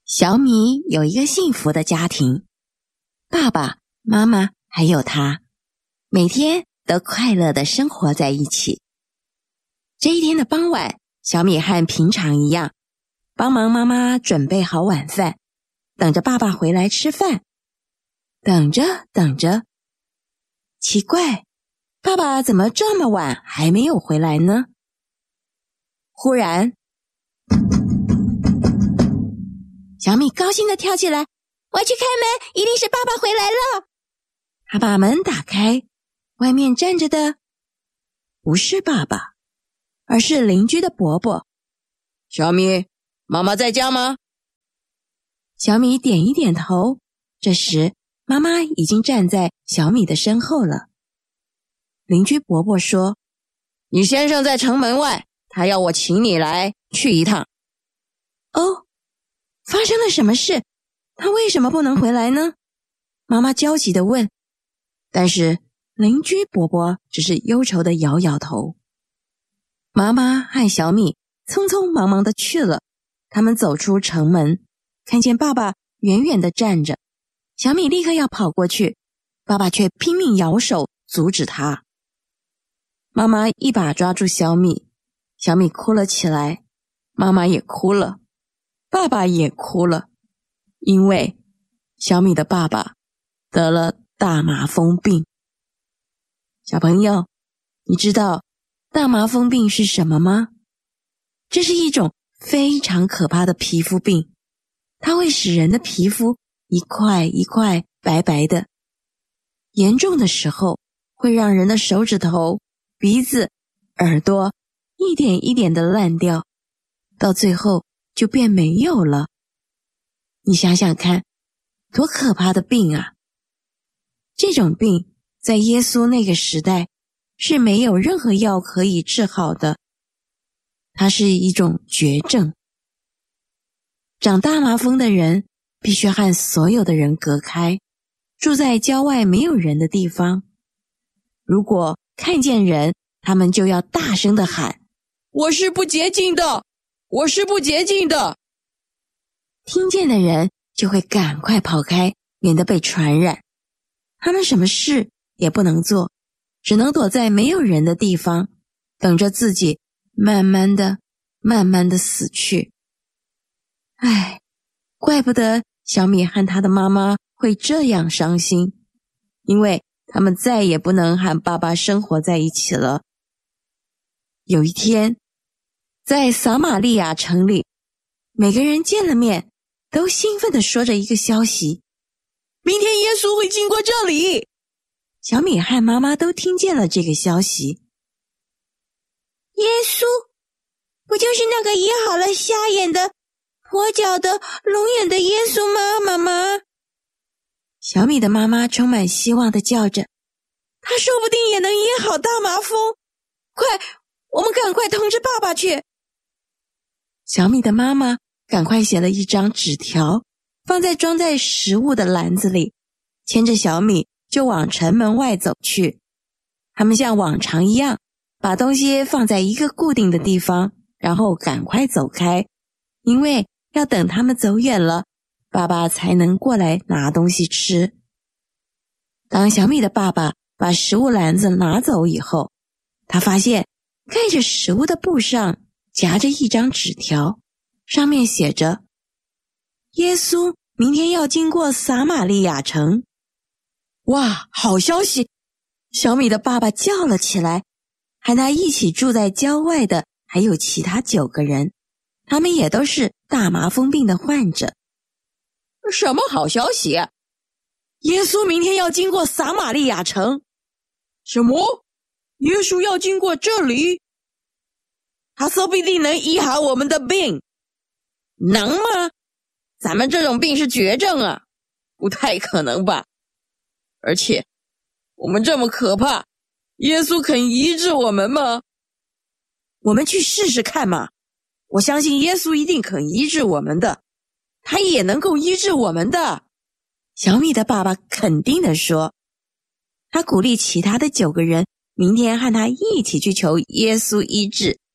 小米有一个幸福的家庭，爸爸妈妈还有他，每天都快乐地生活在一起。这一天的傍晚，小米和平常一样，帮忙妈妈准备好晚饭，等着爸爸回来吃饭。等着，奇怪，爸爸怎么这么晚还没有回来呢？忽然，小米高兴地跳起来，我去开门，一定是爸爸回来了。他把门打开，外面站着的不是爸爸，而是邻居的伯伯。 小米，妈妈在家吗？ 小米点一点头，这时妈妈已经站在小米的身后了。邻居伯伯说， 你先生在城门外，他要我请你来去一趟。 哦，发生了什么事？他为什么不能回来呢？妈妈焦急地问。但是邻居伯伯只是忧愁地摇摇头。妈妈和小米匆匆忙忙地去了。他们走出城门，看见爸爸远远地站着。小米立刻要跑过去，爸爸却拼命摇手阻止他。妈妈一把抓住小米，小米哭了起来，妈妈也哭了，爸爸也哭了，因为小米的爸爸得了大麻风病。小朋友，你知道大麻风病是什么吗？这是一种非常可怕的皮肤病，它会使人的皮肤一块一块白白的，严重的时候会让人的手指头、鼻子、耳朵一点一点的烂掉，到最后就变没有了。你想想看，多可怕的病啊！这种病在耶稣那个时代是没有任何药可以治好的，它是一种绝症。长大麻风的人必须和所有的人隔开，住在郊外没有人的地方。如果看见人，他们就要大声地喊， 我是不洁净的，我是不洁净的。 听见的人就会赶快跑开，免得被传染。他们什么事也不能做，只能躲在没有人的地方，等着自己慢慢的死去。唉，怪不得小米和他的妈妈会这样伤心，因为他们再也不能和爸爸生活在一起了。有一天，在撒玛利亚城里，每个人见了面都兴奋地说着一个消息， 明天耶稣会经过这里。 小米和妈妈都听见了这个消息。 耶稣，不就是那个医好了瞎眼的、跛脚的、聋眼的耶稣吗？妈妈。 小米的妈妈充满希望地叫着， 他说不定也能医好大麻风。快，我们赶快通知爸爸去。 小米的妈妈赶快写了一张纸条，放在装载食物的篮子里，牵着小米就往城门外走去。他们像往常一样，把东西放在一个固定的地方，然后赶快走开，因为要等他们走远了，爸爸才能过来拿东西吃。当小米的爸爸把食物篮子拿走以后，他发现盖着食物的布上夹着一张纸条，上面写着，耶稣明天要经过撒玛利亚城。哇，好消息！小米的爸爸叫了起来，和他一起住在郊外的还有其他9个人，他们也都是大麻风病的患者。 什么好消息？ 耶稣明天要经过撒玛利亚城。 什么？耶稣要经过这里？ 他说不定能医好我们的病。 能吗？咱们这种病是绝症啊，不太可能吧。而且我们这么可怕，耶稣肯医治我们吗？ 我们去试试看嘛，我相信耶稣一定肯医治我们的，他也能够医治我们的。小米的爸爸肯定地说。他鼓励其他的9个人明天和他一起去求耶稣医治。